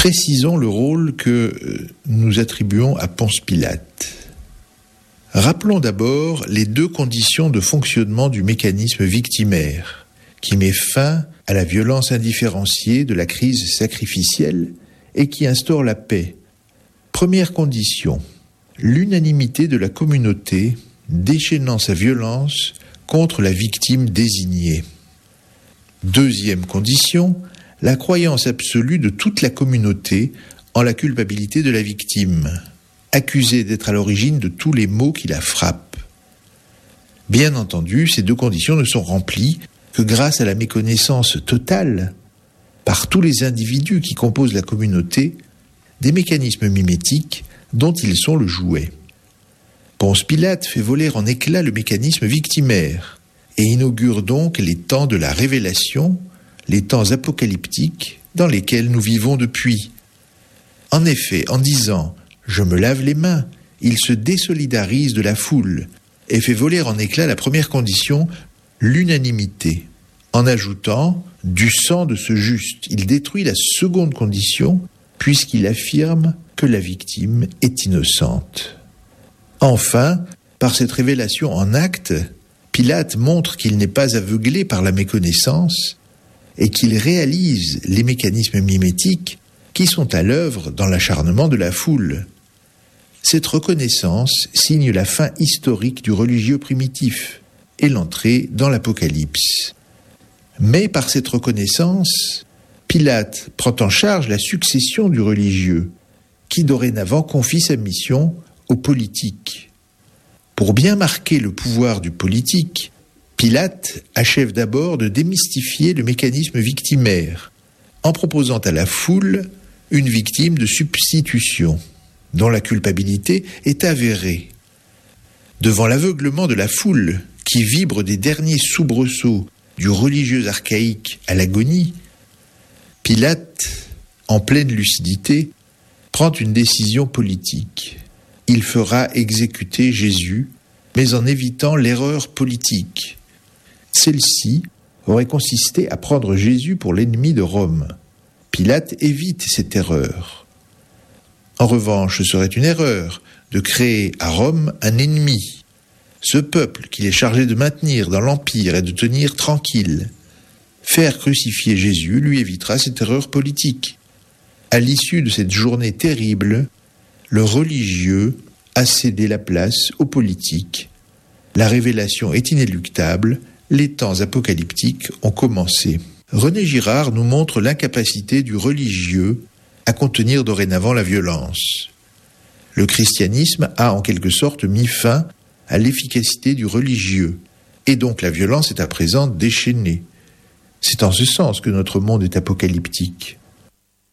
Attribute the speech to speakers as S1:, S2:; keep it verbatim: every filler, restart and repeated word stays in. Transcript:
S1: Précisons le rôle que nous attribuons à Ponce Pilate. Rappelons d'abord les deux conditions de fonctionnement du mécanisme victimaire, qui met fin à la violence indifférenciée de la crise sacrificielle et qui instaure la paix. Première condition, l'unanimité de la communauté déchaînant sa violence contre la victime désignée. Deuxième condition, la croyance absolue de toute la communauté en la culpabilité de la victime, accusée d'être à l'origine de tous les maux qui la frappent. Bien entendu, ces deux conditions ne sont remplies que grâce à la méconnaissance totale, par tous les individus qui composent la communauté, des mécanismes mimétiques dont ils sont le jouet. Ponce Pilate fait voler en éclats le mécanisme victimaire et inaugure donc les temps de la révélation, les temps apocalyptiques dans lesquels nous vivons depuis. En effet, en disant « je me lave les mains », il se désolidarise de la foule et fait voler en éclats la première condition, l'unanimité. En ajoutant « du sang de ce juste », il détruit la seconde condition puisqu'il affirme que la victime est innocente. Enfin, par cette révélation en acte, Pilate montre qu'il n'est pas aveuglé par la méconnaissance et qu'il réalise les mécanismes mimétiques qui sont à l'œuvre dans l'acharnement de la foule. Cette reconnaissance signe la fin historique du religieux primitif et l'entrée dans l'Apocalypse. Mais par cette reconnaissance, Pilate prend en charge la succession du religieux, qui dorénavant confie sa mission aux politiques. Pour bien marquer le pouvoir du politique, Pilate achève d'abord de démystifier le mécanisme victimaire, en proposant à la foule une victime de substitution, dont la culpabilité est avérée. Devant l'aveuglement de la foule, qui vibre des derniers soubresauts du religieux archaïque à l'agonie, Pilate, en pleine lucidité, prend une décision politique. Il fera exécuter Jésus, mais en évitant l'erreur politique. Celle-ci aurait consisté à prendre Jésus pour l'ennemi de Rome. Pilate évite cette erreur. En revanche, ce serait une erreur de créer à Rome un ennemi, ce peuple qu'il est chargé de maintenir dans l'Empire et de tenir tranquille. Faire crucifier Jésus lui évitera cette erreur politique. À l'issue de cette journée terrible, le religieux a cédé la place aux politiques. La révélation est inéluctable, les temps apocalyptiques ont commencé. René Girard nous montre l'incapacité du religieux à contenir dorénavant la violence. Le christianisme a en quelque sorte mis fin à l'efficacité du religieux, et donc la violence est à présent déchaînée. C'est en ce sens que notre monde est apocalyptique.